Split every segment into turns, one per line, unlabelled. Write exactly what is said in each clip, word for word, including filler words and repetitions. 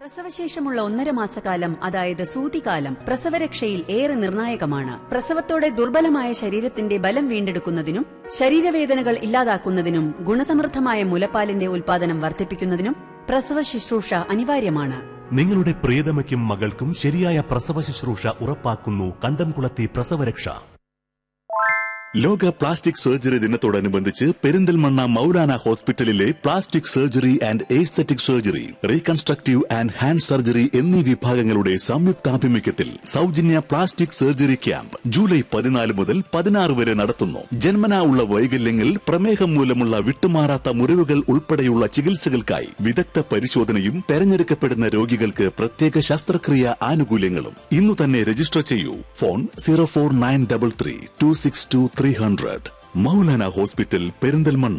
പ്രസവശേഷമുള്ള ഒന്നര മാസക്കാലം, അതായത് സൂതികാലം, പ്രസവരക്ഷയിൽ ഏറെ നിർണായകമാണ്. പ്രസവത്തോടെ ദുർബലമായ ശരീരത്തിന്റെ ബലം വീണ്ടെടുക്കുന്നതിനും ശരീരവേദനകൾ ഇല്ലാതാക്കുന്നതിനും ഗുണസമൃദ്ധമായ മുലപ്പാലിന്റെ ഉൽപാദനം വർദ്ധിപ്പിക്കുന്നതിനും പ്രസവ ശുശ്രൂഷ അനിവാര്യമാണ്.
നിങ്ങളുടെ പ്രിയതമയ്ക്കും മകൾക്കും ശരിയായ പ്രസവ ശുശ്രൂഷ ഉറപ്പാക്കുന്നു കണ്ടംകുളത്തി പ്രസവരക്ഷ. ലോക പ്ലാസ്റ്റിക് സർജറി ദിനത്തോടനുബന്ധിച്ച് പെരിന്തൽമണ്ണ മൗലാന ഹോസ്പിറ്റലിലെ plastic surgery and aesthetic surgery, reconstructive and hand surgery എന്നീ വിഭാഗങ്ങളുടെ സംയുക്താഭിമുഖ്യത്തിൽ സൗജന്യ പ്ലാസ്റ്റിക് സർജറി ക്യാമ്പ് ജൂലൈ പതിനാല് മുതൽ പതിനാറ് വരെ നടത്തുന്നു. ജന്മനാ ഉള്ള വൈകല്യങ്ങൾ, പ്രമേഹം മൂലമുള്ള വിട്ടുമാറാത്ത മുറിവുകൾ ഉൾപ്പെടെയുള്ള ചികിത്സകൾക്കായി വിദഗ്ധ പരിശോധനയും തെരഞ്ഞെടുക്കപ്പെടുന്ന രോഗികൾക്ക് പ്രത്യേക ശസ്ത്രക്രിയ ആനുകൂല്യങ്ങളും. ഇന്നു തന്നെ രജിസ്റ്റർ ചെയ്യൂ. Phone zero four nine double three to six to three hundred. Maulana hospital, Perinthalmanna.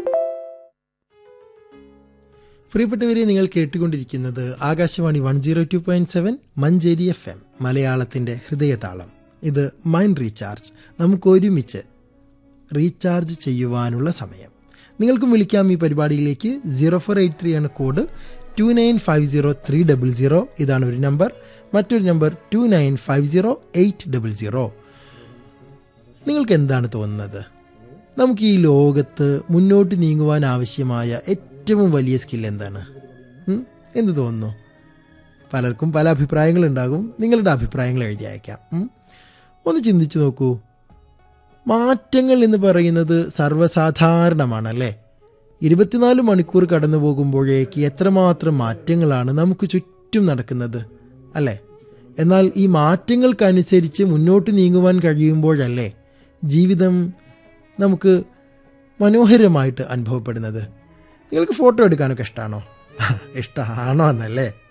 പ്രിയപ്പെട്ടവരെ, നിങ്ങൾ കേട്ടുകൊണ്ടിരിക്കുന്നത് Akashvani one zero two point seven Manjeri F M, മലയാളത്തിന്റെ ഹൃദയതാളം. ഇത് മൈൻഡ് റീചാർജ്. നമുക്ക് ഒരുമിച്ച് റീചാർജ് ചെയ്യുവാനുള്ള സമയം. നിങ്ങൾക്കും വിളിക്കാം ഈ പരിപാടിയിലേക്ക്. സീറോ ഫോർ എയ്റ്റ് ത്രീ ആണ് code. To nine five zero three double zero ഇതാണ് ഒരു നമ്പർ. മറ്റൊരു number two nine five zero eight double zero. നിങ്ങൾക്ക് എന്താണ് തോന്നുന്നത്? നമുക്ക് ഈ ലോകത്ത് മുന്നോട്ട് നീങ്ങുവാൻ ആവശ്യമായ ഏറ്റവും വലിയ സ്കിൽ എന്താണ്? എന്ത് തോന്നുന്നു? പലർക്കും പല അഭിപ്രായങ്ങളുണ്ടാകും. നിങ്ങളുടെ അഭിപ്രായങ്ങൾ എഴുതി അയക്കാം. ഒന്ന് ചിന്തിച്ചു നോക്കൂ. മാറ്റങ്ങൾ എന്ന് പറയുന്നത് സർവ്വസാധാരണമാണല്ലേ? ഇരുപത്തിനാല് മണിക്കൂർ കടന്നു പോകുമ്പോഴേക്ക് എത്രമാത്രം മാറ്റങ്ങളാണ് നമുക്ക് ചുറ്റും നടക്കുന്നത്, അല്ലേ? എന്നാൽ ഈ മാറ്റങ്ങൾക്കനുസരിച്ച് മുന്നോട്ട് നീങ്ങുവാൻ കഴിയുമ്പോഴല്ലേ ജീവിതം നമുക്ക് മനോഹരമായിട്ട് അനുഭവപ്പെടുന്നത്. നിങ്ങൾക്ക് ഫോട്ടോ എടുക്കാനൊക്കെ ഇഷ്ടമാണോ? ഇഷ്ടമാണോ എന്നല്ലേ?